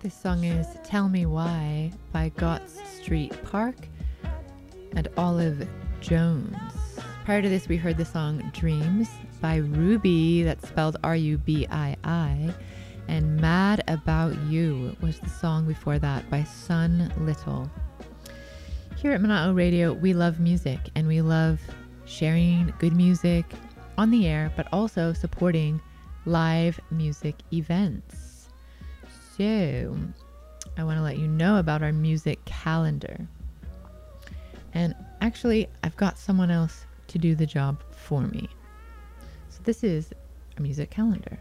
This song is Tell Me Why by Gotts Street Park and Olive Jones. Prior to this, we heard the song Dreams by Rubii, that's spelled Rubii, and Mad About You was the song before that by Sun Little. Here at Mana'o Radio, we love music and we love sharing good music on the air, but also supporting live music events. So, I want to let you know about our music calendar. And actually, I've got someone else to do the job for me. So this is a music calendar.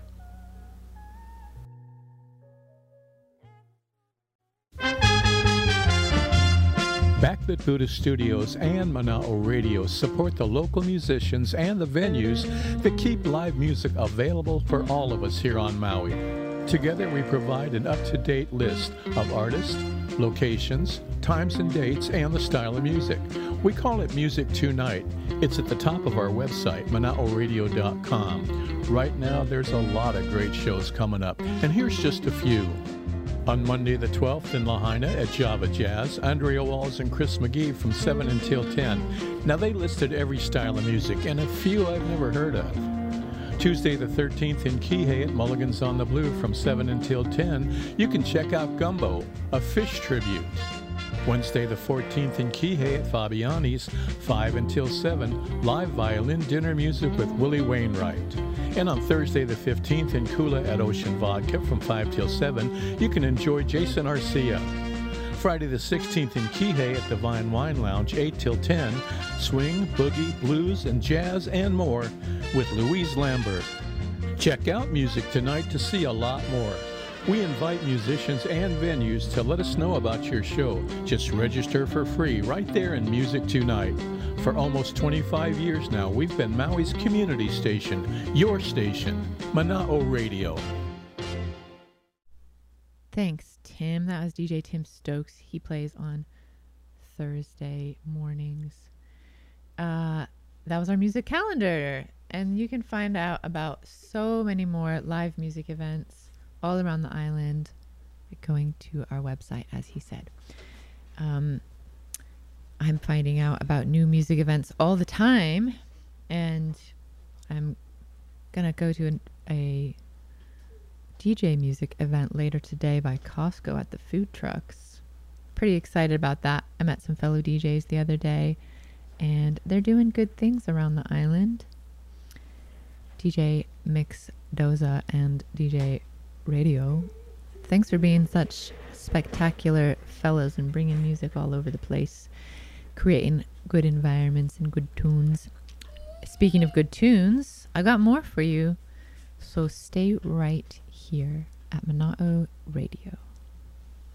Backlit Buddhist Studios and Mana'o Radio support the local musicians and the venues that keep live music available for all of us here on Maui. Together we provide an up-to-date list of artists, locations, times and dates, and the style of music. We call it Music Tonight. It's at the top of our website, mana'oradio.com. Right now there's a lot of great shows coming up, and here's just a few. On Monday the 12th in Lahaina at Java Jazz, Andrea Walls and Chris McGee from 7 until 10. Now they listed every style of music, and a few I've never heard of. Tuesday the 13th in Kihei at Mulligan's on the Blue from 7 until 10, you can check out Gumbo, a fish tribute. Wednesday the 14th in Kihei at Fabiani's, 5 until 7, live violin dinner music with Willie Wainwright. And on Thursday the 15th in Kula at Ocean Vodka from 5 till 7, you can enjoy Jason Arcia. Friday the 16th in Kihei at Divine Wine Lounge, 8 till 10, swing, boogie, blues, and jazz and more with Louise Lambert. Check out Music Tonight to see a lot more. We invite musicians and venues to let us know about your show. Just register for free right there in Music Tonight. For almost 25 years now, we've been Maui's community station, your station, Mana'o Radio. Thanks, Tim. That was DJ Tim Stokes. He plays on Thursday mornings. That was our music calendar. And you can find out about so many more live music events all around the island by going to our website, as he said. I'm finding out about new music events all the time. And I'm going to go to a DJ music event later today by Costco at the food trucks. Pretty excited about that. I met some fellow DJs the other day, and they're doing good things around the island. DJ Mix Doza and DJ Radio, thanks for being such spectacular fellows and bringing music all over the place, creating good environments and good tunes. Speaking of good tunes, I got more for you, so stay right here at Mana'o Radio.